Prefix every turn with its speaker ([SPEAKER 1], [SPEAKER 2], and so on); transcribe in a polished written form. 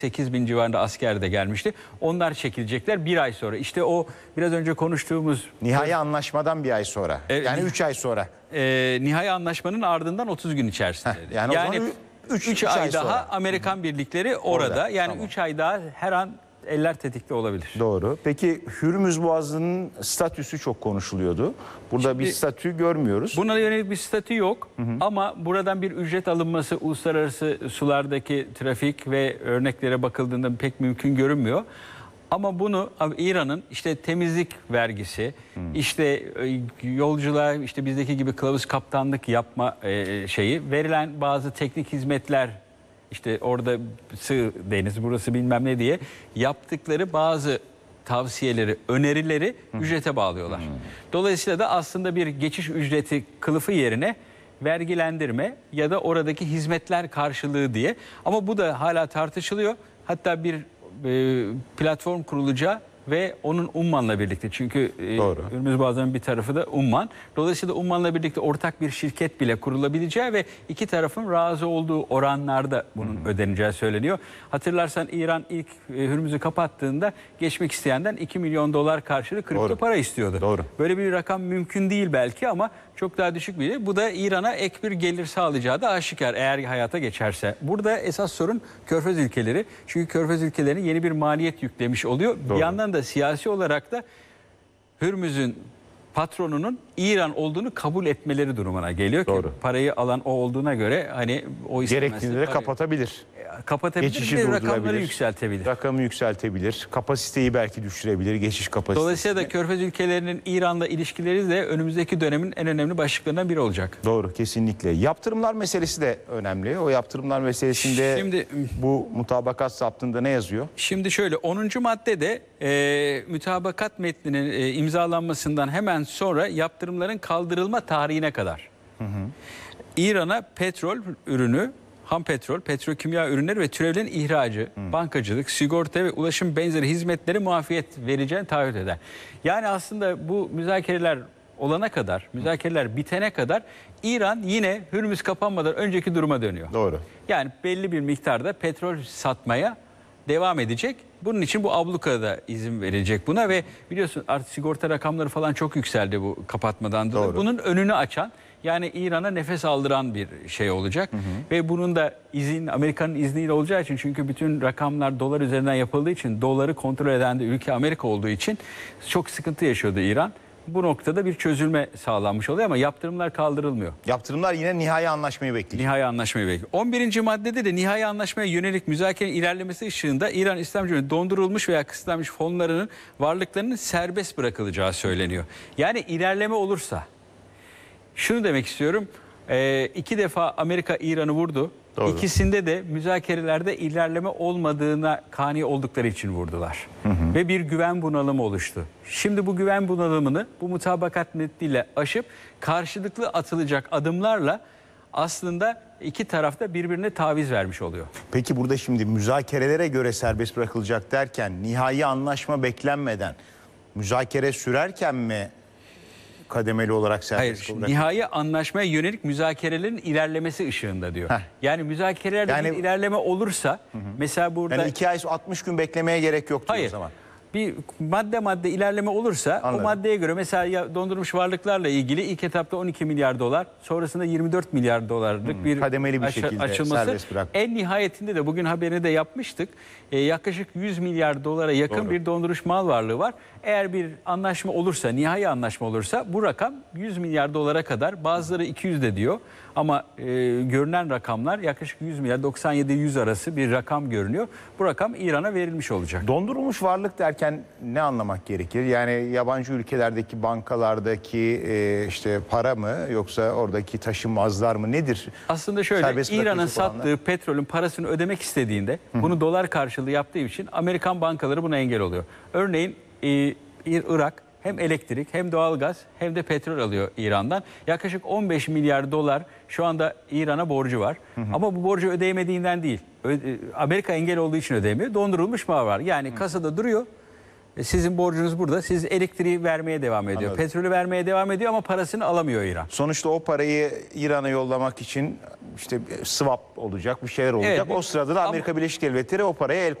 [SPEAKER 1] 8 bin civarında asker de gelmişti. Onlar çekilecekler bir ay sonra. İşte o biraz önce konuştuğumuz...
[SPEAKER 2] Nihai anlaşmadan bir ay sonra. Yani 3 ay sonra.
[SPEAKER 1] Nihai anlaşmanın ardından 30 gün içerisinde.
[SPEAKER 2] Yani
[SPEAKER 1] 3 ay daha sonra. Amerikan birlikleri orada. Yani 3 ay daha her an eller tetikte olabilir.
[SPEAKER 2] Doğru. Peki Hürmüz Boğazı'nın statüsü çok konuşuluyordu. Burada şimdi, bir statü görmüyoruz.
[SPEAKER 1] Buna yönelik bir statü yok. Ama buradan bir ücret alınması uluslararası sulardaki trafik ve örneklere bakıldığında pek mümkün görünmüyor. Ama bunu İran'ın işte temizlik vergisi, işte yolculuğa işte bizdeki gibi kılavuz kaptanlık yapma şeyi, verilen bazı teknik hizmetler, işte orada sığ deniz burası bilmem ne diye yaptıkları bazı tavsiyeleri, önerileri ücrete bağlıyorlar. Dolayısıyla da aslında bir geçiş ücreti kılıfı yerine vergilendirme ya da oradaki hizmetler karşılığı diye. Ama bu da hala tartışılıyor. Hatta bir platform kurulacağı ve onun Umman'la birlikte, çünkü Hürmüz Boğazı'nın bir tarafı da Umman. Dolayısıyla Umman'la birlikte ortak bir şirket bile kurulabileceği ve iki tarafın razı olduğu oranlarda bunun ödeneceği söyleniyor. Hatırlarsan İran ilk Hürmüz'ü kapattığında geçmek isteyenden 2 milyon dolar karşılığı kripto para istiyordu. Böyle bir rakam mümkün değil belki ama çok daha düşük bir şey. Bu da İran'a ek bir gelir sağlayacağı da aşikar eğer hayata geçerse. Burada esas sorun Körfez ülkeleri. Çünkü Körfez ülkelerine yeni bir maliyet yüklemiş oluyor. Bir yandan da siyasi olarak da Hürmüz'ün patronunun İran olduğunu kabul etmeleri durumuna geliyor ki parayı alan o olduğuna göre hani o
[SPEAKER 2] gerektiğinde de kapatabilir.
[SPEAKER 1] Geçişi
[SPEAKER 2] durdurabilir.
[SPEAKER 1] Rakamları yükseltebilir.
[SPEAKER 2] Rakamı yükseltebilir. Kapasiteyi belki düşürebilir. Geçiş kapasitesi.
[SPEAKER 1] Dolayısıyla da Körfez ülkelerinin İran'la ilişkileri de önümüzdeki dönemin en önemli başlıklarından biri olacak.
[SPEAKER 2] Doğru, kesinlikle. Yaptırımlar meselesi de önemli. O yaptırımlar meselesinde şimdi, bu mutabakat zaptında ne yazıyor?
[SPEAKER 1] Şimdi şöyle 10. maddede mutabakat metninin imzalanmasından hemen sonra yaptırımların kaldırılma tarihine kadar İran'a petrol ürünü, ham petrol, petrokimya ürünleri ve türevlerin ihracı, bankacılık, sigorta ve ulaşım benzeri hizmetleri muafiyet vereceğini taahhüt eder. Yani aslında bu müzakereler olana kadar, müzakereler bitene kadar İran yine Hürmüz kapanmadan önceki duruma dönüyor.
[SPEAKER 2] Doğru.
[SPEAKER 1] Yani belli bir miktarda petrol satmaya devam edecek. Bunun için bu ablukada izin verilecek buna ve biliyorsun artık sigorta rakamları falan çok yükseldi bu kapatmadan dolayı. Bunun önünü açan, yani İran'a nefes aldıran bir şey olacak. Ve bunun da Amerika'nın izniyle olacağı için, çünkü bütün rakamlar dolar üzerinden yapıldığı için, doları kontrol eden de ülke Amerika olduğu için çok sıkıntı yaşıyordu İran. Bu noktada bir çözülme sağlanmış oluyor ama yaptırımlar kaldırılmıyor.
[SPEAKER 2] Yaptırımlar yine nihai anlaşmayı bekliyor.
[SPEAKER 1] Nihai anlaşmayı bekliyor. 11. maddede de nihai anlaşmaya yönelik müzakerenin ilerlemesi ışığında İran İslam Cumhuriyeti dondurulmuş veya kısıtlanmış fonlarının varlıklarının serbest bırakılacağı söyleniyor. Yani ilerleme olursa, şunu demek istiyorum, 2 defa Amerika İran'ı vurdu. İkisinde de müzakerelerde ilerleme olmadığına kani oldukları için vurdular. Ve bir güven bunalımı oluştu. Şimdi bu güven bunalımını bu mutabakat metniyle aşıp karşılıklı atılacak adımlarla aslında iki tarafta birbirine taviz vermiş oluyor.
[SPEAKER 2] Peki burada şimdi müzakerelere göre serbest bırakılacak derken nihai anlaşma beklenmeden müzakere sürerken mi kademeli olarak serbest bırakılacak?
[SPEAKER 1] Nihai anlaşmaya yönelik müzakerelerin ilerlemesi ışığında diyor. Yani müzakerelerde bir ilerleme olursa mesela burada...
[SPEAKER 2] Yani 2 ay 60 gün beklemeye gerek yok diyor o zaman.
[SPEAKER 1] Bir madde ilerleme olursa o maddeye göre mesela dondurulmuş varlıklarla ilgili ilk etapta 12 milyar dolar, sonrasında 24 milyar dolarlık bir
[SPEAKER 2] kademeli bir şekilde
[SPEAKER 1] açılması.
[SPEAKER 2] Serbest bırak.
[SPEAKER 1] En nihayetinde de bugün haberini de yapmıştık. Yaklaşık 100 milyar dolara yakın bir donduruş mal varlığı var. Eğer bir anlaşma olursa, nihai anlaşma olursa bu rakam 100 milyar dolara kadar, bazıları 200 de diyor. Ama görünen rakamlar yaklaşık 100 milyar 97-100 arası bir rakam görünüyor. Bu rakam İran'a verilmiş olacak.
[SPEAKER 2] Dondurulmuş varlık derken ne anlamak gerekir? Yani yabancı ülkelerdeki bankalardaki işte para mı, yoksa oradaki taşınmazlar mı, nedir?
[SPEAKER 1] Aslında şöyle, İran'ın sattığı petrolün parasını ödemek istediğinde bunu dolar karşılığı yaptığı için Amerikan bankaları buna engel oluyor. Örneğin Irak hem elektrik hem doğalgaz hem de petrol alıyor İran'dan. Yaklaşık 15 milyar dolar şu anda İran'a borcu var. Ama bu borcu ödeyemediğinden değil. Amerika engel olduğu için ödeyemiyor. Dondurulmuş mal var. Yani kasada duruyor. Sizin borcunuz burada. Siz elektriği vermeye devam ediyor.
[SPEAKER 2] Anladım.
[SPEAKER 1] Petrolü vermeye devam ediyor ama parasını alamıyor İran.
[SPEAKER 2] Sonuçta o parayı İran'a yollamak için işte swap olacak, bir şeyler olacak.
[SPEAKER 1] Evet,
[SPEAKER 2] o sırada da
[SPEAKER 1] ama-
[SPEAKER 2] Amerika Birleşik Devletleri o paraya el